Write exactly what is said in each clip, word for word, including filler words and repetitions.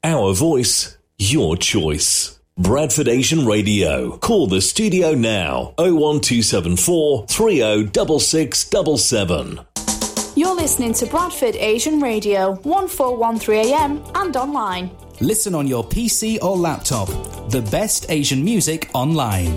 Our voice, your choice. Bradford Asian Radio. Call the studio now. oh one two seven four, three oh six six seven seven. You're listening to Bradford Asian Radio, one four one three A M and online. Listen on your P C or laptop. The best Asian music online.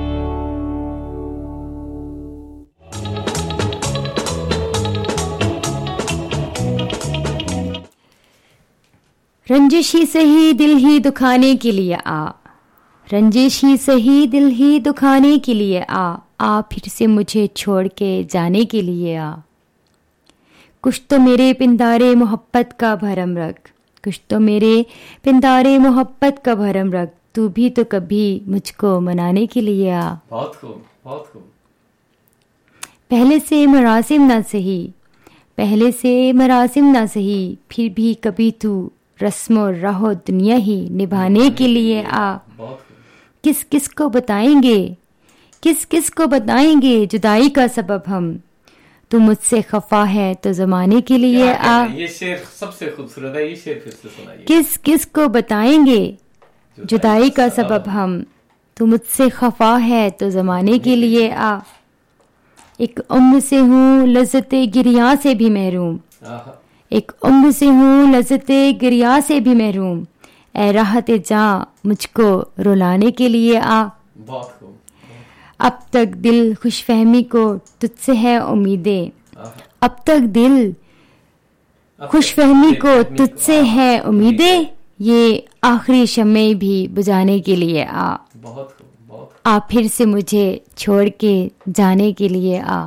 रंजिश ही सही दिल ही दुखाने के लिए आ, रंजिश ही सही दिल ही दुखाने के लिए आ, आ फिर से मुझे छोड़ के जाने के लिए आ। कुछ तो मेरे पिंदारे मोहब्बत का भरम रख, कुछ तो मेरे पिंदारे मोहब्बत का भरम रख, तू भी तो कभी मुझको मनाने के लिए आ। बहुत खूब, बहुत खूब। पहले से मरासिम ना सही, पहले से मरासिम ना सही, फिर भी कभी तू रस्मो रहो दुनिया ही निभाने के लिए आ। किस किस को बताएंगे, किस किस को बताएंगे जुदाई का सबब हम, तू मुझसे खफा है तो जमाने के लिए आ। ये शेर सबसे खूबसूरत है, ये शेर फिर से सुनाइए। किस किस को बताएंगे जुदाई का सबब हम, तू मुझसे खफा है तो जमाने के लिए आ। एक उम्र से हूँ लज्जते गिरिया से भी महरूम, एक उम्र से हूँ लज्जते गिरिया से भी महरूम, ऐ राहते जा मुझको रुलाने के लिए आ। बहुत खूब। अब तक दिल खुशफहमी को तुझसे है उम्मीदें, अब तक दिल खुशफहमी को तुझसे है उम्मीदें, ये आखिरी शम्मे भी बुझाने के लिए आ। बहुत खूब, बहुत खूब। आ फिर से मुझे छोड़ के जाने के लिए आ।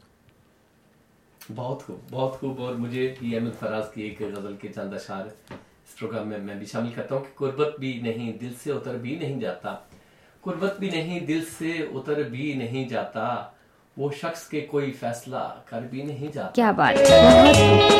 बहुत खूब, बहुत खूब। और मुझे ये अहमद फराज की एक गजल के चंद अशार इस प्रोग्राम में मैं भी शामिल करता हूँ कि कुर्बत भी नहीं दिल से उतर भी नहीं जाता, कुर्बत भी नहीं दिल से उतर भी नहीं जाता, वो शख्स के कोई फैसला कर भी नहीं जाता। क्या बात है।